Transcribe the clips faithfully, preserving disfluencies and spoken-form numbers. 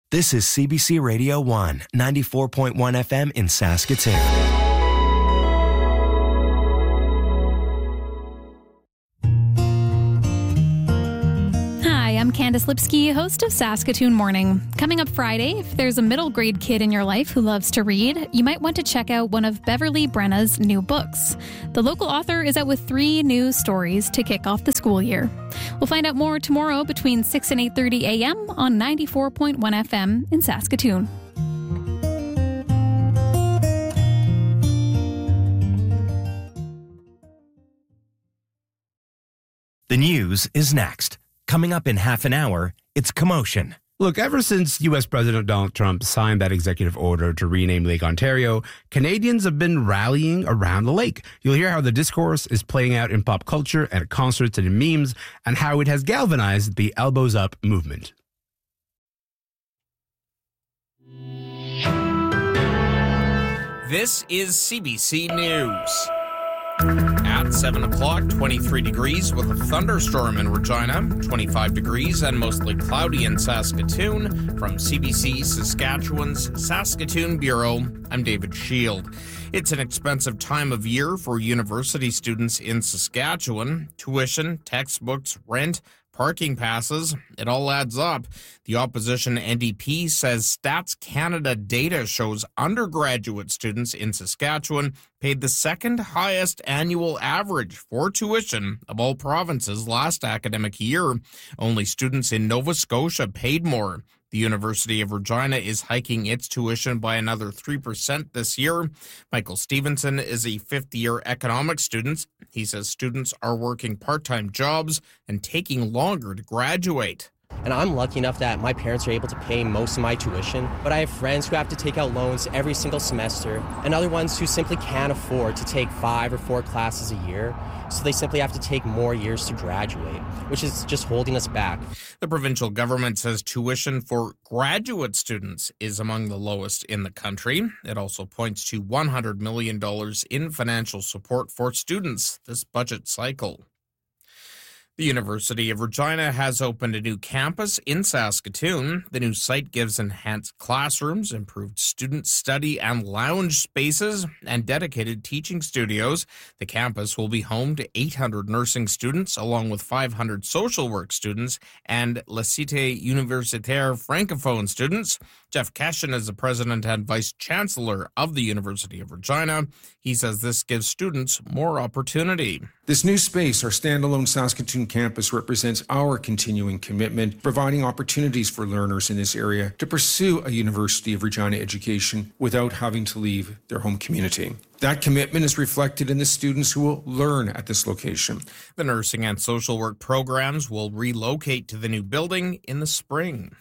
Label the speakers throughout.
Speaker 1: This is C B C Radio one, ninety-four point one F M in Saskatoon.
Speaker 2: I'm Candace Lipsky, host of Saskatoon Morning. Coming up Friday, if there's a middle grade kid in your life who loves to read, you might want to check out one of Beverly Brenna's new books. The local author is out with three new stories to kick off the school year. We'll find out more tomorrow between six and eight thirty a.m. on ninety-four point one F M in Saskatoon.
Speaker 1: The news is next. Coming up in half an hour, it's Commotion.
Speaker 3: Look, ever since U S President Donald Trump signed that executive order to rename Lake Ontario, Canadians have been rallying around the lake. You'll hear how the discourse is playing out in pop culture, at concerts and in memes, and how it has galvanized the Elbows Up movement.
Speaker 4: This is C B C News. At seven o'clock, twenty-three degrees with a thunderstorm in Regina, twenty-five degrees and mostly cloudy in Saskatoon. From C B C Saskatchewan's Saskatoon Bureau, I'm David Shield. It's an expensive time of year for university students in Saskatchewan. Tuition, textbooks, rent, parking passes, it all adds up. The opposition N D P says Stats Canada data shows undergraduate students in Saskatchewan paid the second highest annual average for tuition of all provinces last academic year. Only students in Nova Scotia paid more. The University of Regina is hiking its tuition by another three percent this year. Michael Stevenson is a fifth-year economics student. He says students are working part-time jobs and taking longer to graduate.
Speaker 5: And I'm lucky enough that my parents are able to pay most of my tuition, but I have friends who have to take out loans every single semester and other ones who simply can't afford to take five or four classes a year. So they simply have to take more years to graduate, which is just holding us back.
Speaker 4: The provincial government says tuition for graduate students is among the lowest in the country. It also points to one hundred million dollars in financial support for students this budget cycle. The University of Regina has opened a new campus in Saskatoon. The new site gives enhanced classrooms, improved student study and lounge spaces, and dedicated teaching studios. The campus will be home to eight hundred nursing students, along with five hundred social work students and La Cité Universitaire Francophone students. Jeff Keshen is the president and vice chancellor of the University of Regina. He says this gives students more opportunity.
Speaker 6: This new space, our standalone Saskatoon campus, represents our continuing commitment, providing opportunities for learners in this area to pursue a University of Regina education without having to leave their home community. That commitment is reflected in the students who will learn at this location.
Speaker 4: The nursing and social work programs will relocate to the new building in the spring.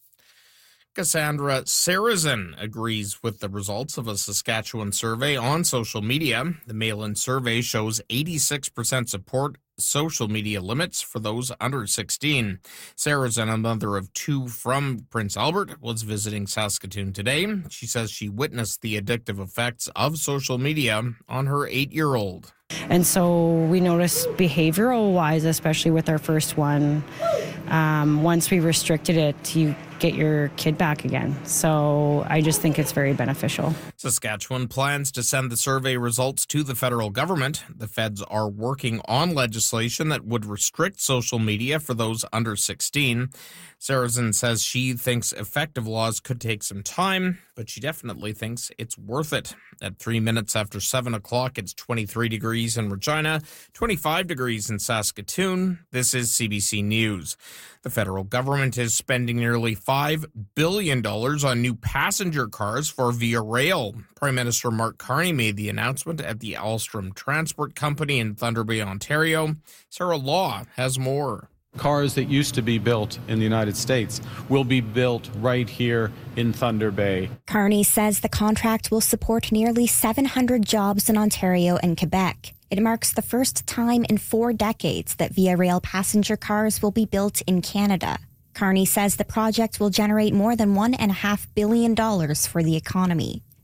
Speaker 4: Cassandra Sarrazin agrees with the results of a Saskatchewan survey on social media. The mail-in survey shows eighty-six percent support social media limits for those under sixteen. Sarrazin, a mother of two from Prince Albert, was visiting Saskatoon today. She says she witnessed the addictive effects of social media on her eight-year-old.
Speaker 7: And so we noticed behavioral-wise, especially with our first one, um, once we restricted it, you get your kid back again. So I just think it's very beneficial.
Speaker 4: Saskatchewan plans to send the survey results to the federal government. The feds are working on legislation that would restrict social media for those under sixteen. Sarrazin says she thinks effective laws could take some time, but she definitely thinks it's worth it. At three minutes after seven o'clock, it's twenty-three degrees in Regina, twenty-five degrees in Saskatoon. This is C B C News. The federal government is spending nearly five billion dollars on new passenger cars for Via Rail. Prime Minister Mark Carney made the announcement at the Alstom Transport Company in Thunder Bay, Ontario. Sarah Law has more.
Speaker 8: Cars that used to be built in the United States will be built right here in Thunder Bay.
Speaker 9: Carney says the contract will support nearly seven hundred jobs in Ontario and Quebec. It marks the first time in four decades that Via Rail passenger cars will be built in Canada. Carney says the project will generate more than one point five billion dollars for the economy.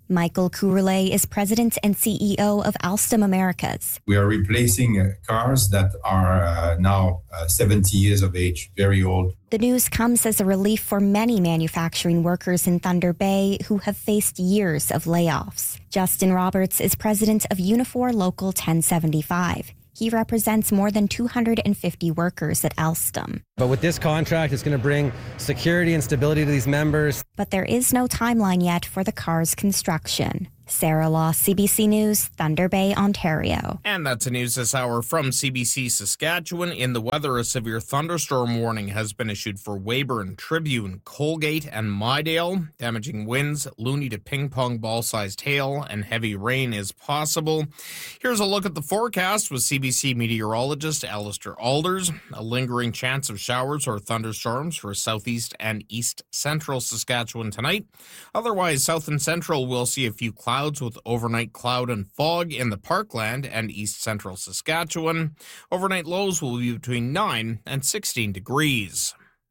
Speaker 9: Michael Courlet is president and C E O of Alstom Americas.
Speaker 10: We are replacing uh, cars that are uh, now uh, seventy years of age, very old.
Speaker 9: The news comes as a relief for many manufacturing workers in Thunder Bay who have faced years of layoffs. Justin Roberts is president of Unifor Local ten seventy-five. He represents more than two hundred fifty workers at Alstom.
Speaker 11: But with this contract, it's going to bring security and stability to these members.
Speaker 9: But there is no timeline yet for the car's construction. Sarah Law, C B C News, Thunder Bay, Ontario.
Speaker 4: And that's the news this hour from C B C Saskatchewan. In the weather, a severe thunderstorm warning has been issued for Weyburn, Tribune, Colgate, and Mydale. Damaging winds, loony to ping pong ball-sized hail, and heavy rain is possible. Here's a look at the forecast with C B C meteorologist Alistair Alders. A lingering chance of showers or thunderstorms for southeast and east central Saskatchewan tonight. Otherwise, south and central will see a few clouds with overnight cloud and fog in the Parkland and east central Saskatchewan. Overnight lows will be between nine and sixteen degrees.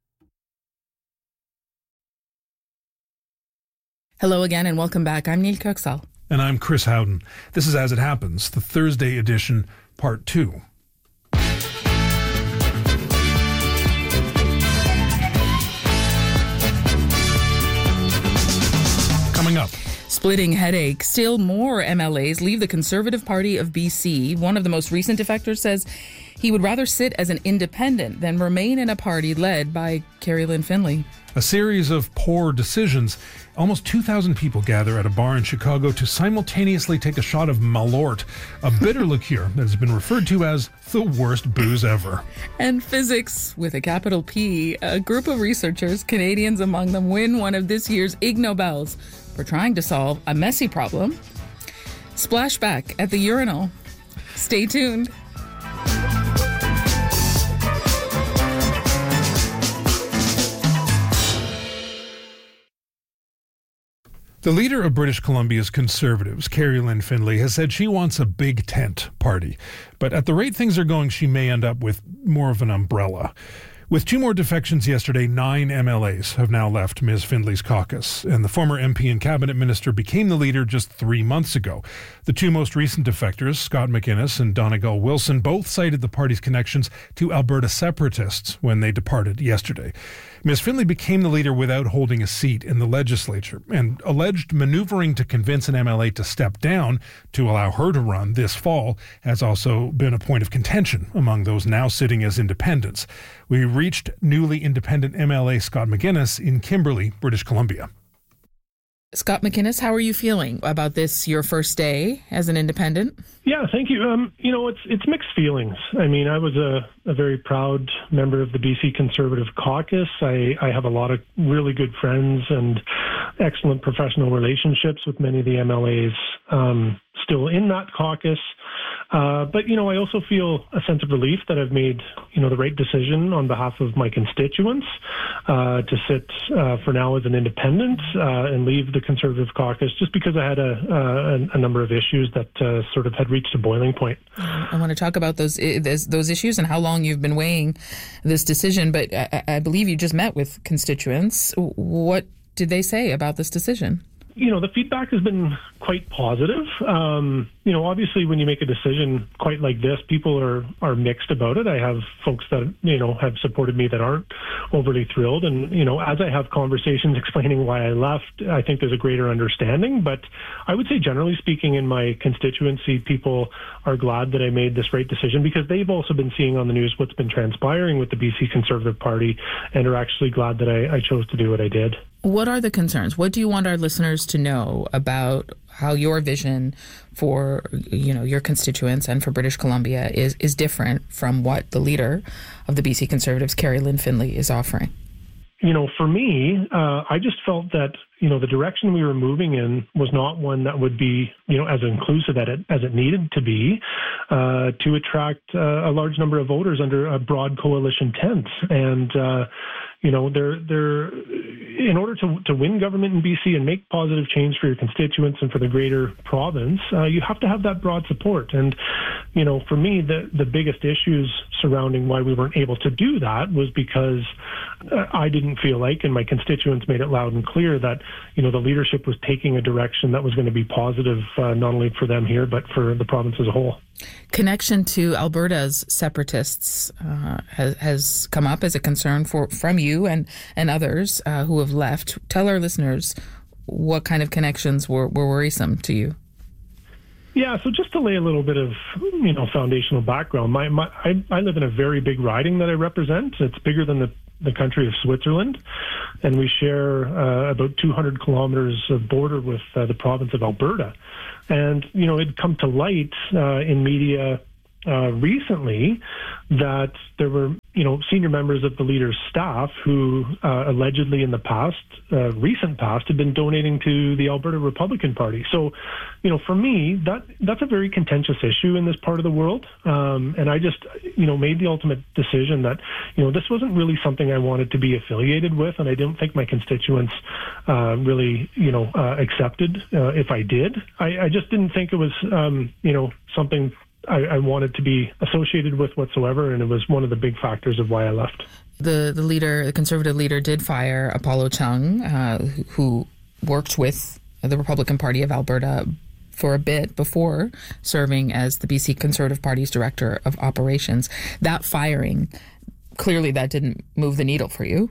Speaker 12: Hello again and welcome back. I'm Neil Kirksall.
Speaker 13: And I'm Chris Howden. This is As It Happens, the Thursday edition, part two. Coming up.
Speaker 12: Splitting headache. Still more M L As leave the Conservative Party of B C. One of the most recent defectors says he would rather sit as an independent than remain in a party led by Kerry Lynn Finley.
Speaker 13: A series of poor decisions. Almost two thousand people gather at a bar in Chicago to simultaneously take a shot of Malort, a bitter liqueur that has been referred to as the worst booze ever.
Speaker 12: And physics with a capital P. A group of researchers, Canadians among them, win one of this year's Ig Nobels for trying to solve a messy problem. Splashback at the urinal. Stay tuned.
Speaker 13: The leader of British Columbia's Conservatives, Kerry Lynn Finley, has said she wants a big tent party. But at the rate things are going, she may end up with more of an umbrella. With two more defections yesterday, nine M L As have now left Miz Finley's caucus, and the former M P and cabinet minister became the leader just three months ago. The two most recent defectors, Scott McInnes and Donegal Wilson, both cited the party's connections to Alberta separatists when they departed yesterday. Miz Finley became the leader without holding a seat in the legislature, and alleged maneuvering to convince an M L A to step down to allow her to run this fall has also been a point of contention among those now sitting as independents. We reached newly independent M L A Scott McInnes in Kimberley, British Columbia.
Speaker 12: Scott McInnes, how are you feeling about this, your first day as an independent?
Speaker 14: Yeah, thank you. Um, you know, it's it's mixed feelings. I mean, I was a, a very proud member of the B C Conservative Caucus. I, I have a lot of really good friends and excellent professional relationships with many of the M L As um, still in that caucus. Uh, but, you know, I also feel a sense of relief that I've made, you know, the right decision on behalf of my constituents uh, to sit uh, for now as an independent uh, and leave the Conservative caucus just because I had a, a, a number of issues that uh, sort of had reached a boiling point.
Speaker 12: I want to talk about those those issues and how long you've been weighing this decision, but I, I believe you just met with constituents. What did they say about this decision?
Speaker 14: You know, the feedback has been quite positive. Um, you know, obviously when you make a decision quite like this, people are, are mixed about it. I have folks that, you know, have supported me that aren't overly thrilled. And, you know, as I have conversations explaining why I left, I think there's a greater understanding. But I would say generally speaking in my constituency, people are glad that I made this right decision because they've also been seeing on the news what's been transpiring with the B C Conservative Party and are actually glad that I, I chose to do what I did.
Speaker 12: What are the concerns? What do you want our listeners to know about how your vision for, you know, your constituents and for British Columbia is, is different from what the leader of the B C Conservatives, Kerry Lynn Finley, is offering?
Speaker 14: You know, for me, uh, I just felt that, you know, the direction we were moving in was not one that would be, you know, as inclusive as it, as it needed to be uh, to attract uh, a large number of voters under a broad coalition tent. And, uh, you know, there, there, in order to, to win government in B C and make positive change for your constituents and for the greater province, uh, you have to have that broad support. And, you know, for me, the, the biggest issues surrounding why we weren't able to do that was because uh, I didn't feel like, and my constituents made it loud and clear, that, you know, the leadership was taking a direction that was going to be positive, uh, not only for them here, but for the province as a whole.
Speaker 12: Connection to Alberta's separatists uh, has, has come up as a concern for from you and, and others uh, who have left. Tell our listeners what kind of connections were, were worrisome to you.
Speaker 14: Yeah, so just to lay a little bit of, you know, foundational background, my, my I, I live in a very big riding that I represent. It's bigger than the, the country of Switzerland, and we share uh, about two hundred kilometers of border with uh, the province of Alberta. And, you know, it'd come to light uh, in media uh, recently that there were, you know, senior members of the leader's staff who uh, allegedly in the past, uh, recent past, had been donating to the Alberta Republican Party. So, you know, for me, that that's a very contentious issue in this part of the world. Um, and I just, you know, made the ultimate decision that, you know, this wasn't really something I wanted to be affiliated with, and I didn't think my constituents uh, really, you know, uh, accepted uh, if I did. I, I just didn't think it was, um, you know, something I, I wanted to be associated with whatsoever, and it was one of the big factors of why I left.
Speaker 12: The the leader, the Conservative leader, did fire Apollo Chung, uh, who worked with the Republican Party of Alberta for a bit before serving as the B C Conservative Party's Director of Operations. That firing, clearly that didn't move the needle for you.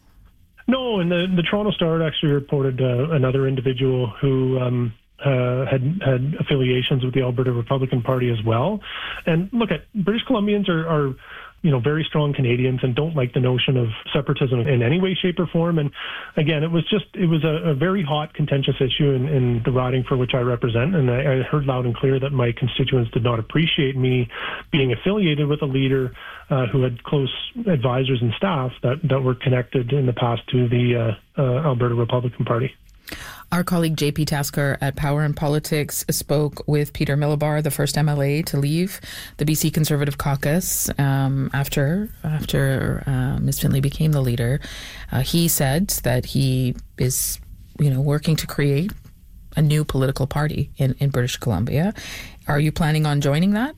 Speaker 14: No, and the, the Toronto Star actually reported uh, another individual who um, uh, had had affiliations with the Alberta Republican Party as well. And look, at British Columbians are, are you know, very strong Canadians and don't like the notion of separatism in any way, shape, or form. And again, it was just, it was a, a very hot, contentious issue in, in the riding for which I represent. And I, I heard loud and clear that my constituents did not appreciate me being affiliated with a leader uh, who had close advisors and staff that, that were connected in the past to the uh, uh, Alberta Republican Party.
Speaker 12: Our colleague J P Tasker at Power and Politics spoke with Peter Millibar, the first M L A to leave the B C Conservative Caucus um, after after uh, Miz Findlay became the leader. Uh, he said that he is, you know, working to create a new political party in, in British Columbia. Are you planning on joining that?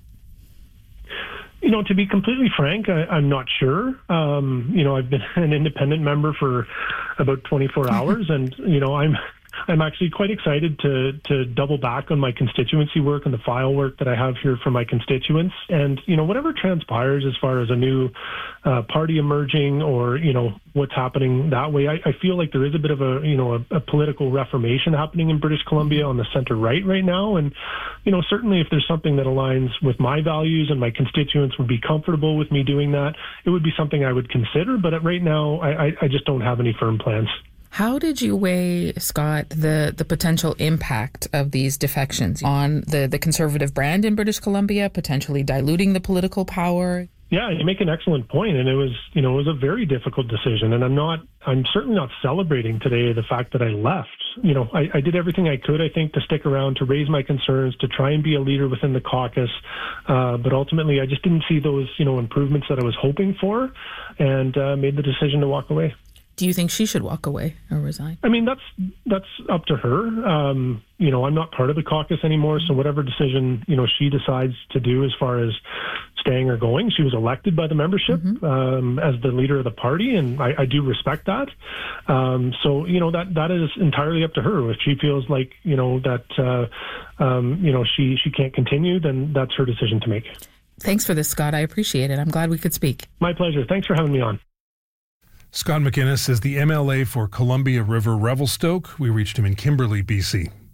Speaker 14: You know, to be completely frank, I, I'm not sure. Um, you know, I've been an independent member for about twenty-four hours, and, you know, I'm I'm actually quite excited to to double back on my constituency work and the file work that I have here for my constituents. And, you know, whatever transpires as far as a new uh, party emerging or, you know, what's happening that way, I, I feel like there is a bit of a, you know, a, a political reformation happening in British Columbia on the center right right now. And, you know, certainly if there's something that aligns with my values and my constituents would be comfortable with me doing that, it would be something I would consider. But right now, I, I, I just don't have any firm plans.
Speaker 12: How did you weigh, Scott, the, the potential impact of these defections on the, the Conservative brand in British Columbia, potentially diluting the political power?
Speaker 14: Yeah, you make an excellent point, and it was, you know, it was a very difficult decision. And I'm not, I'm certainly not celebrating today the fact that I left. You know, I, I did everything I could, I think, to stick around, to raise my concerns, to try and be a leader within the caucus. Uh, but ultimately, I just didn't see those, you know, improvements that I was hoping for, and uh, made the decision to walk away.
Speaker 12: Do you think she should walk away or resign?
Speaker 14: I mean, that's that's up to her. Um, you know, I'm not part of the caucus anymore, so whatever decision, you know, she decides to do as far as staying or going, she was elected by the membership mm-hmm. um, as the leader of the party, and I, I do respect that. Um, so, you know, that that is entirely up to her. If she feels like, you know, that, uh, um, you know, she, she can't continue, then that's her decision to make.
Speaker 12: Thanks for this, Scott. I appreciate it. I'm glad we could speak.
Speaker 14: My pleasure. Thanks for having me on.
Speaker 13: Scott McInnes is the M L A for Columbia River Revelstoke. We reached him in Kimberley, B C.